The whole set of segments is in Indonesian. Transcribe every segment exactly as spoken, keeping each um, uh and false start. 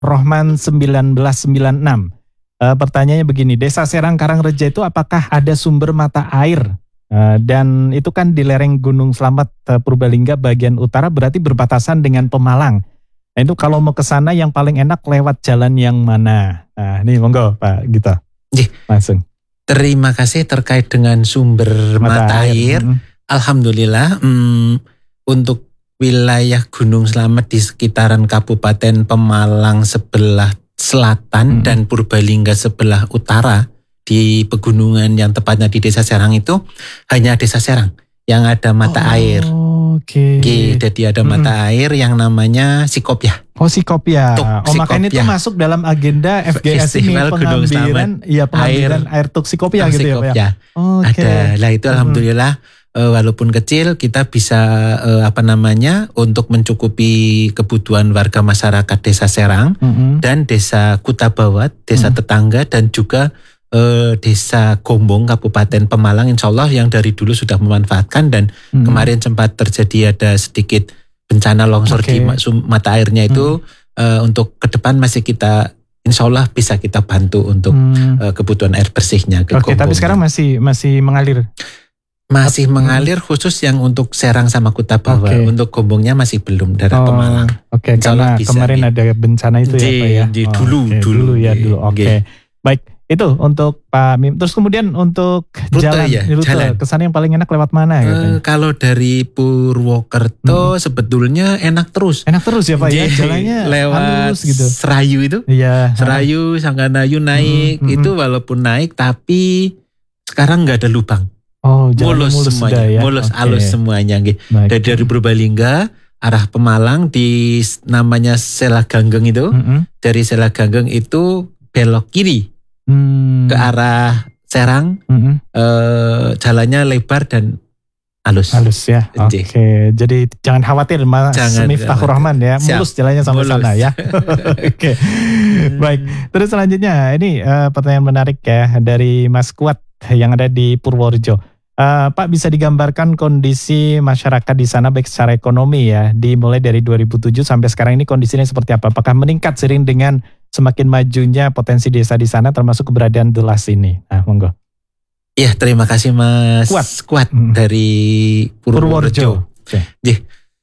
Rohman seribu sembilan ratus sembilan puluh enam. Uh, pertanyaannya begini, Desa Serang Karangreja itu apakah ada sumber mata air? Uh, dan itu kan di lereng Gunung Slamet uh, Purbalingga bagian utara, berarti berbatasan dengan Pemalang. Nah itu kalau mau ke sana yang paling enak lewat jalan yang mana? Nah ini monggo Pak Gito. Jih, langsung. Terima kasih terkait dengan sumber mata, mata air. air. Hmm. Alhamdulillah hmm, untuk wilayah Gunung Slamet di sekitaran Kabupaten Pemalang sebelah selatan hmm. dan Purbalingga sebelah utara, di pegunungan yang tepatnya di Desa Serang itu hanya Desa Serang yang ada mata oh, air. Oke. Okay. Jadi ada hmm. mata air yang namanya Sikopya. Oh Sikopya. Tuk, oh Sikopya. Makanya itu masuk dalam agenda F G S ini pengambilan, iya pengambilan air, air Tuk Sikopya gitu Sikopya. ya Pak. Oh, okay. Ada. Lah itu alhamdulillah hmm. uh, walaupun kecil kita bisa uh, apa namanya untuk mencukupi kebutuhan warga masyarakat Desa Serang hmm. dan Desa Kutabawat, desa hmm. tetangga dan juga Uh, Desa Gombong Kabupaten Pemalang, insya Allah yang dari dulu sudah memanfaatkan dan hmm. kemarin sempat terjadi ada sedikit bencana longsor okay. di mata airnya itu hmm. uh, untuk ke depan masih kita insya Allah bisa kita bantu untuk hmm. uh, kebutuhan air bersihnya. Oke, okay, tapi sekarang masih masih mengalir. Masih hmm. mengalir khusus yang untuk Serang sama Kutabawa. Okay. Untuk Gombongnya masih belum daerah oh, Pemalang. Oke, okay, karena bisa, kemarin nih. ada bencana itu di, ya Pak ya. Di, oh, dulu, okay, dulu, dulu ya dulu. Oke, okay. Baik. Itu untuk Pak Mim. Terus kemudian untuk rute, jalan, ya, rute jalan. Kesana yang paling enak lewat mana? Uh, kalau dari Purwokerto hmm. sebetulnya enak terus. Enak terus ya Pak ya, jalannya lewat halus gitu. Serayu itu. Iya. Serayu, Sangganayu naik, hmm, hmm, itu walaupun naik tapi sekarang nggak ada lubang. Oh, mulus, mulus semuanya, sudah ya. mulus okay. halus semuanya. Dari dari Purbalingga arah Pemalang di namanya Sela Ganggeng itu, hmm. dari Sela Ganggeng itu belok kiri. Hmm. ke arah Serang, hmm. eh, jalannya lebar dan halus. Halus ya. Oke, okay. Jadi jangan khawatir Mas Miftahur Rahman ya, Siap. mulus jalannya sampai mulus. sana ya. Oke, okay. Baik. Terus selanjutnya ini uh, pertanyaan menarik ya dari Mas Kuat yang ada di Purworejo. Uh, Pak, bisa digambarkan kondisi masyarakat di sana baik secara ekonomi ya, dimulai dari dua ribu tujuh sampai sekarang ini kondisinya seperti apa? Apakah meningkat seiring dengan semakin majunya potensi desa di sana termasuk keberadaan Delas ini? Nah, monggo. Iya, terima kasih Mas Kuat, Kuat hmm. dari Purworejo. Okay. Jadi,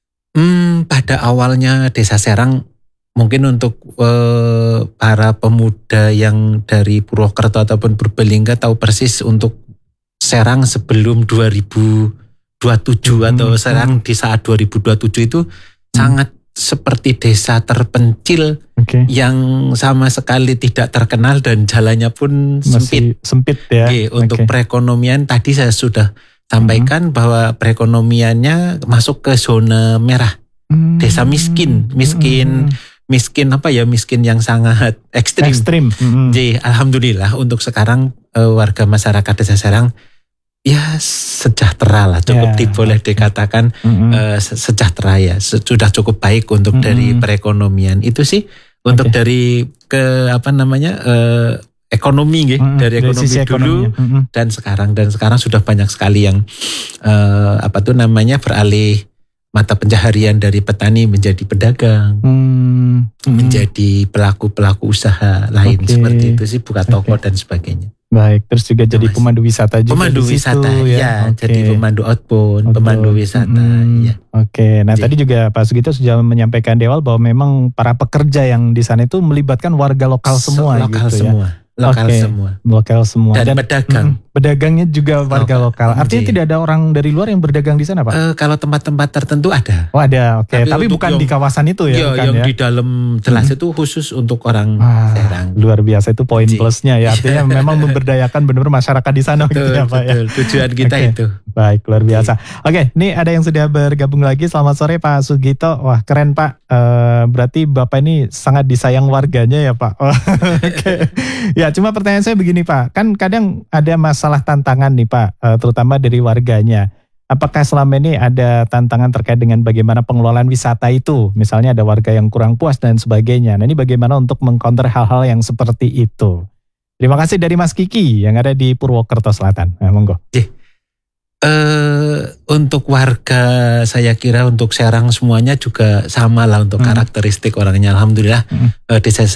hmm, pada awalnya Desa Serang mungkin untuk uh, para pemuda yang dari Purwokerto ataupun Purbalingga tahu persis untuk Serang sebelum dua ribu dua puluh tujuh hmm. atau Serang di saat dua ribu dua puluh tujuh itu hmm. sangat seperti desa terpencil okay. yang sama sekali tidak terkenal dan jalannya pun Masih sempit. Sempit ya. Oke, untuk okay. perekonomian tadi saya sudah sampaikan hmm. bahwa perekonomiannya masuk ke zona merah. Hmm. Desa miskin, miskin, hmm. miskin apa ya, miskin yang sangat ekstrim. Ekstrim. Hmm. Jadi alhamdulillah untuk sekarang warga masyarakat Desa Serang ya sejahtera lah, cukup ya, boleh okay. dikatakan mm-hmm. uh, sejahtera ya, sudah cukup baik untuk mm-hmm. dari perekonomian itu sih untuk okay. dari ke apa namanya uh, ekonomi gitu, mm-hmm. dari ekonomi dari dulu mm-hmm. dan sekarang dan sekarang sudah banyak sekali yang uh, apa tuh namanya beralih mata pencaharian dari petani menjadi pedagang, mm-hmm. menjadi pelaku-pelaku usaha lain okay. seperti itu sih, buka toko okay. dan sebagainya. Baik, terus juga jadi Mas. pemandu wisata juga pemandu di situ, wisata, ya, ya okay. jadi pemandu outbound, outbound. pemandu wisata, hmm, ya. Oke, okay. Nah jadi. Tadi juga Pak Sugito sudah menyampaikan di awal bahwa memang para pekerja yang di sana itu melibatkan warga lokal semua, lokal gitu semua. ya. Lokal okay. semua. Lokal semua. Dan, Dan pedagang. Mm, pedagangnya juga warga lokal. lokal. Artinya Jadi. tidak ada orang dari luar yang berdagang di sana, Pak? Uh, kalau tempat-tempat tertentu ada. Oh ada, oke. Okay. Tapi, Tapi bukan yang, di kawasan itu ya? Iya, bukan, yang ya? di dalam Delas hmm. itu khusus untuk orang ah, Serang. Luar biasa, itu poin Jadi. plusnya ya. Artinya memang memberdayakan benar-benar masyarakat di sana. Betul, gitu ya, Pak, betul. Ya? Tujuan kita okay. itu. Baik, luar biasa. Oke, okay, ini ada yang sudah bergabung lagi. Selamat sore Pak Sugito. Wah keren Pak. Uh, berarti Bapak ini sangat disayang warganya ya Pak. Oh, okay. Ya cuma pertanyaan saya begini Pak. Kan kadang ada masalah tantangan nih Pak. Uh, terutama dari warganya. Apakah selama ini ada tantangan terkait dengan bagaimana pengelolaan wisata itu? Misalnya ada warga yang kurang puas dan sebagainya. Nah ini bagaimana untuk mengcounter hal-hal yang seperti itu? Terima kasih dari Mas Kiki yang ada di Purwokerto Selatan. Nah, monggo. Uh, untuk warga saya kira untuk Serang semuanya juga sama lah untuk hmm. karakteristik orangnya. Alhamdulillah hmm. uh, desa